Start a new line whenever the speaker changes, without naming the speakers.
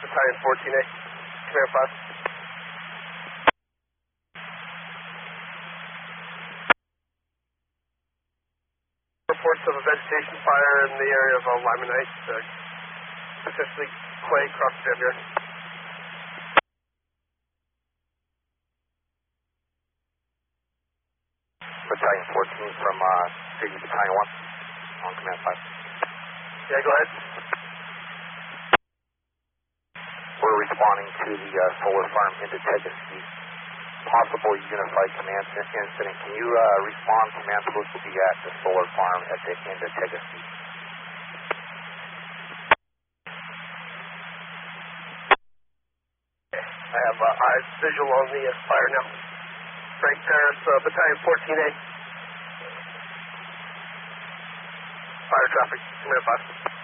Battalion 14A. Command 5. Reports of a vegetation fire in the area of Limonite, potentially clay across the junkyard.
Battalion 14 from City Battalion 1 on Command 5.
Yeah, go ahead.
We're responding to the solar farm into Tegasky. Possible unified command incident. Can you respond? Command supposed to be at the solar farm at the end of Tegasky.
I have eyes visual on the fire now. Frank Paris, Battalion 14A. Fire traffic, Command 5.